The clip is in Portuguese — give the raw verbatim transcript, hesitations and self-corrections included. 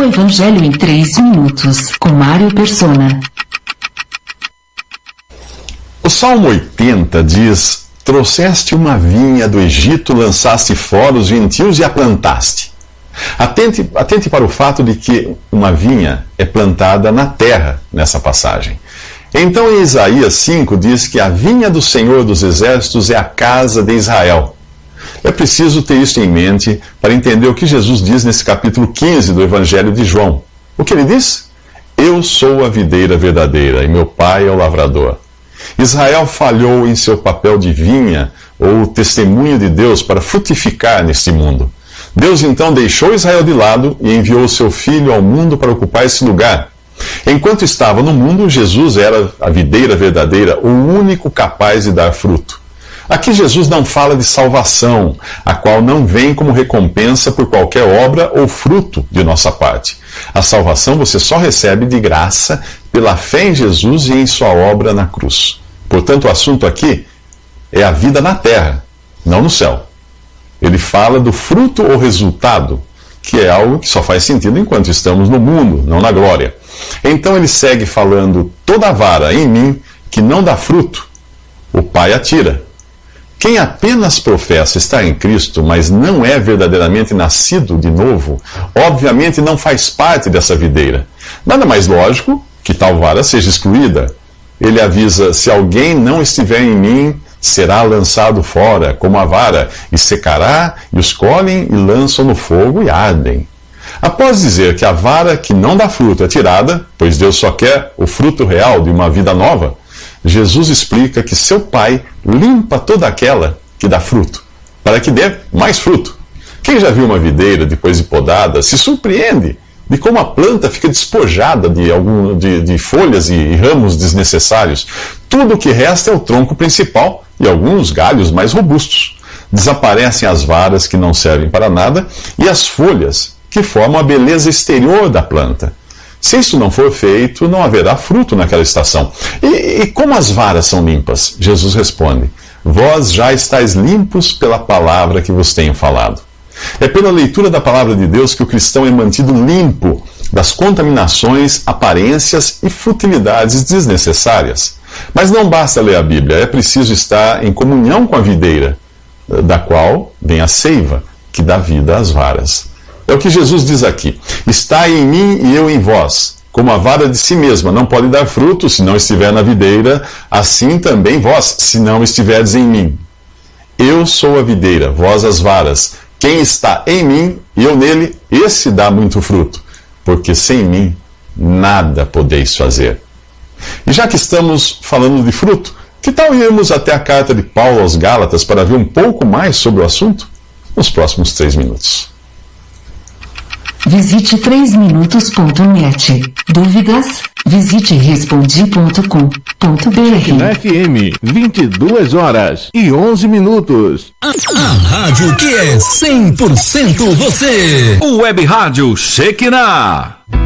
O Evangelho em três minutos, com Mário Persona. O Salmo oitenta diz: trouxeste uma vinha do Egito, lançaste fora os gentios e a plantaste. Atente, atente para o fato de que uma vinha é plantada na terra nessa passagem. Então em Isaías cinco diz que a vinha do Senhor dos Exércitos é a casa de Israel. É preciso ter isso em mente para entender o que Jesus diz nesse capítulo quinze do Evangelho de João. O que ele diz? Eu sou a videira verdadeira e meu pai é o lavrador. Israel falhou em seu papel de vinha ou testemunho de Deus para frutificar neste mundo. Deus então deixou Israel de lado e enviou seu filho ao mundo para ocupar esse lugar. Enquanto estava no mundo, Jesus era a videira verdadeira, o único capaz de dar fruto. Aqui Jesus não fala de salvação, a qual não vem como recompensa por qualquer obra ou fruto de nossa parte. A salvação você só recebe de graça pela fé em Jesus e em sua obra na cruz. Portanto, o assunto aqui é a vida na terra, não no céu. Ele fala do fruto ou resultado, que é algo que só faz sentido enquanto estamos no mundo, não na glória. Então ele segue falando: toda vara em mim que não dá fruto, o Pai atira. Quem apenas professa estar em Cristo, mas não é verdadeiramente nascido de novo, obviamente não faz parte dessa videira. Nada mais lógico que tal vara seja excluída. Ele avisa: se alguém não estiver em mim, será lançado fora, como a vara, e secará, e os colhem e lançam no fogo e ardem. Após dizer que a vara que não dá fruto é tirada, pois Deus só quer o fruto real de uma vida nova, Jesus explica que seu Pai limpa toda aquela que dá fruto, para que dê mais fruto. Quem já viu uma videira depois de podada se surpreende de como a planta fica despojada de, algum, de, de folhas e, e ramos desnecessários. Tudo o que resta é o tronco principal e alguns galhos mais robustos. Desaparecem as varas que não servem para nada e as folhas que formam a beleza exterior da planta. Se isso não for feito, não haverá fruto naquela estação. E, e como as varas são limpas? Jesus responde: vós já estáis limpos pela palavra que vos tenho falado. É pela leitura da palavra de Deus que o cristão é mantido limpo das contaminações, aparências e futilidades desnecessárias. Mas não basta ler a Bíblia, é preciso estar em comunhão com a videira, da qual vem a seiva, que dá vida às varas. É o que Jesus diz aqui: estai em mim e eu em vós. Como a vara de si mesma não pode dar fruto se não estiver na videira, assim também vós, se não estiverdes em mim. Eu sou a videira, vós as varas. Quem está em mim e eu nele, esse dá muito fruto, porque sem mim nada podeis fazer. E já que estamos falando de fruto, que tal irmos até a carta de Paulo aos Gálatas para ver um pouco mais sobre o assunto? Nos próximos três minutos. Visite três minutos ponto net. Dúvidas? Visite respondi ponto com ponto br. Na F M, vinte e duas horas e onze minutos. A, a rádio que é cem por cento você. O Web Rádio Shekinah.